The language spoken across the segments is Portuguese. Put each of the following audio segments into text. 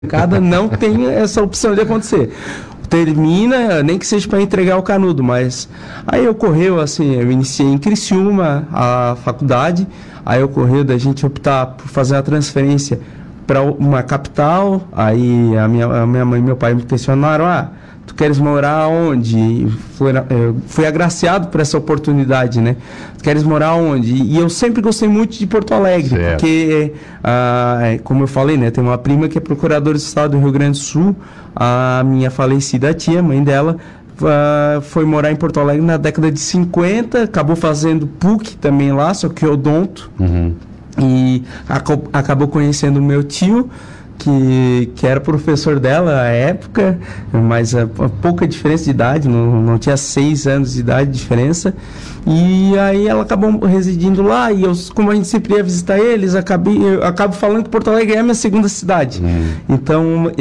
não tem essa opção de acontecer. Termina, nem que seja para entregar o canudo, mas aí ocorreu assim, eu iniciei em Criciúma a faculdade, aí ocorreu da gente optar por fazer a transferência para uma capital, aí a minha mãe e meu pai me questionaram, tu queres morar onde? Fui agraciado por essa oportunidade, né? Tu queres morar onde? E eu sempre gostei muito de Porto Alegre, certo. Porque, como eu falei, né? Tem uma prima que é procuradora do estado do Rio Grande do Sul, a minha falecida tia, mãe dela, foi morar em Porto Alegre na década de 50, acabou fazendo PUC também lá, só que odonto, e acabou conhecendo o meu tio, que era professor dela à época, mas a pouca diferença de idade, não tinha 6 anos de idade de diferença, e aí ela acabou residindo lá, e como a gente sempre ia visitar eles, eu acabo falando que Porto Alegre é a minha segunda cidade. Então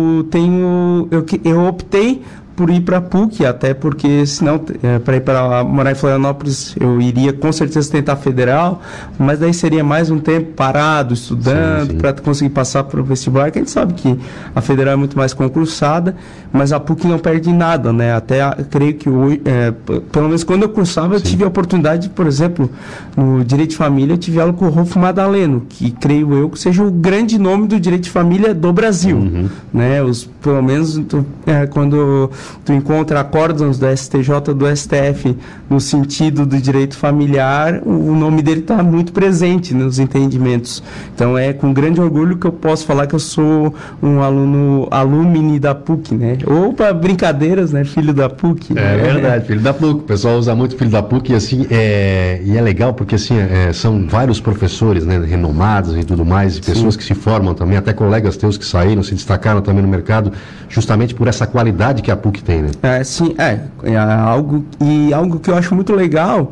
eu optei por ir para a PUC, até porque senão para ir para morar em Florianópolis eu iria com certeza tentar federal, mas daí seria mais um tempo parado, estudando, para conseguir passar para o vestibular, que a gente sabe que a federal é muito mais concursada, mas a PUC não perde nada, né? Até creio que hoje, pelo menos quando eu cursava, eu tive a oportunidade, por exemplo, no Direito de Família, eu tive aula com o Rolfo Madaleno, que creio eu que seja o grande nome do Direito de Família do Brasil, né? Pelo menos quando tu encontra acórdãos do STJ, do STF, no sentido do direito familiar, o nome dele está muito presente nos entendimentos. Então é com grande orgulho que eu posso falar que eu sou um alumni da PUC, né? Ou para brincadeiras, né? Filho da PUC. É verdade, filho da PUC. O pessoal usa muito filho da PUC e assim, e é legal porque assim, são vários professores, né? Renomados e tudo mais, e pessoas que se formam também, até colegas teus que saíram, se destacaram também no mercado, justamente por essa qualidade que a PUC tem, né? Algo que eu acho muito legal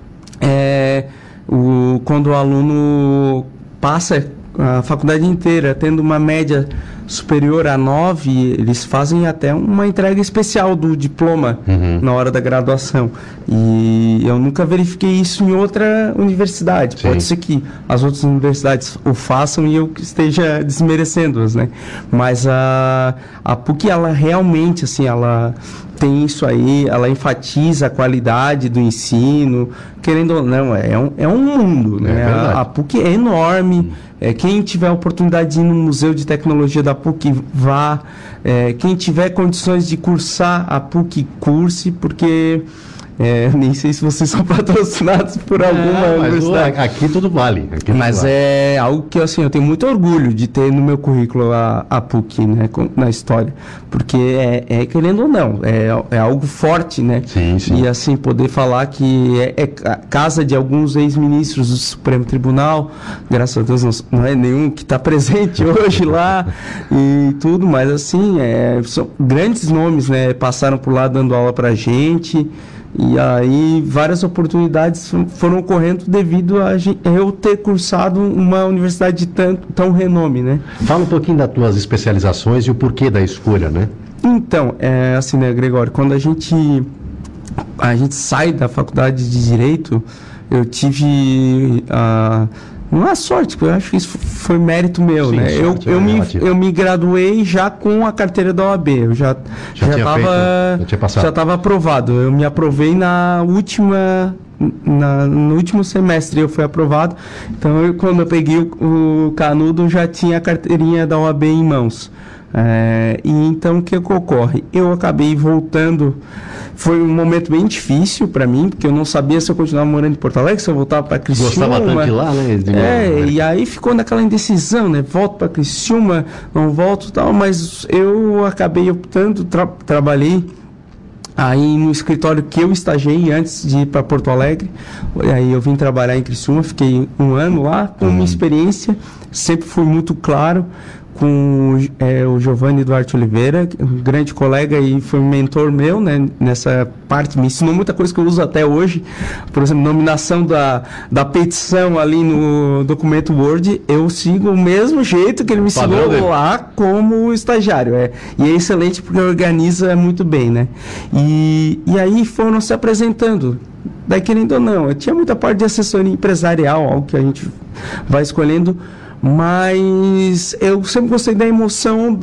quando o aluno passa a faculdade inteira tendo uma média superior a 9, eles fazem até uma entrega especial do diploma na hora da graduação. E eu nunca verifiquei isso em outra universidade. Pode ser que as outras universidades o façam e eu esteja desmerecendo-as, né? Mas a PUC, ela realmente, assim, ela tem isso aí, ela enfatiza a qualidade do ensino, querendo ou não, é um mundo, né? A PUC é enorme. Quem tiver a oportunidade de ir no Museu de Tecnologia da PUC, vá. Quem tiver condições de cursar a PUC, curse, porque nem sei se vocês são patrocinados por alguma universidade. Aqui tudo vale. Mas é algo que assim, eu tenho muito orgulho de ter no meu currículo a PUC, né, na história. Porque querendo ou não, é algo forte, né? Sim. E assim, poder falar que é casa de alguns ex-ministros do Supremo Tribunal, graças a Deus não é nenhum que está presente hoje lá e tudo, mas assim, são grandes nomes, né? Passaram por lá dando aula pra gente. E aí várias oportunidades foram ocorrendo devido a eu ter cursado uma universidade de tão renome, né? Fala um pouquinho das tuas especializações e o porquê da escolha, né? Então, assim, né, Gregório, quando a gente sai da faculdade de Direito, eu tive uma sorte, porque eu acho que isso foi mérito meu, né? Eu me graduei já com a carteira da OAB, eu já estava aprovado. Eu me aprovei no último semestre eu fui aprovado, então quando eu peguei o canudo, eu já tinha a carteirinha da OAB em mãos. E então o que ocorre? Eu acabei voltando, foi um momento bem difícil para mim, porque eu não sabia se eu continuava morando em Porto Alegre, se eu voltava para Criciúma. Gostava tanto de lá, né? E aí ficou naquela indecisão, né? Volto para Criciúma, não volto, tal, mas eu acabei optando, trabalhei aí no escritório que eu estagiei antes de ir para Porto Alegre. Aí eu vim trabalhar em Criciúma, fiquei 1 ano lá, com minha experiência, sempre fui muito claro com o Giovanni Duarte Oliveira, um grande colega e foi um mentor meu, né, nessa parte, me ensinou muita coisa que eu uso até hoje. Por exemplo, nominação da petição ali no documento Word, eu sigo o mesmo jeito que ele me ensinou lá como estagiário. E é excelente porque organiza muito bem, né? E aí foram se apresentando. Daí, querendo ou não, eu tinha muita parte de assessoria empresarial, algo que a gente vai escolhendo, Mas eu sempre gostei da emoção